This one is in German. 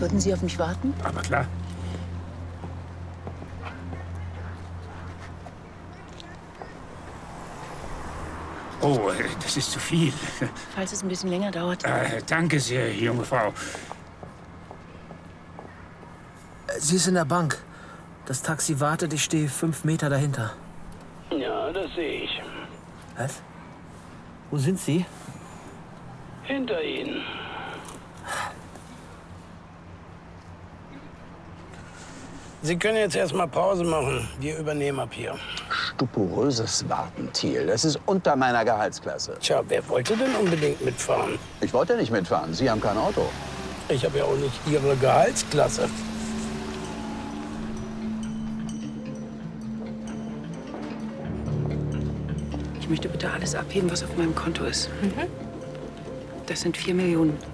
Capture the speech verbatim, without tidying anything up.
Würden Sie auf mich warten? Aber klar. Oh, das ist zu viel. Falls es ein bisschen länger dauert. Äh, danke sehr, junge Frau. Sie ist in der Bank. Das Taxi wartet, ich stehe fünf Meter dahinter. Ja, das sehe ich. Was? Wo sind Sie? Hinter Ihnen. Sie können jetzt erstmal Pause machen. Wir übernehmen ab hier. Stupuröses Warten, Thiel. Das ist unter meiner Gehaltsklasse. Tja, wer wollte denn unbedingt mitfahren? Ich wollte nicht mitfahren. Sie haben kein Auto. Ich habe ja auch nicht Ihre Gehaltsklasse. Ich möchte bitte alles abheben, was auf meinem Konto ist. Mhm. Das sind vier Millionen.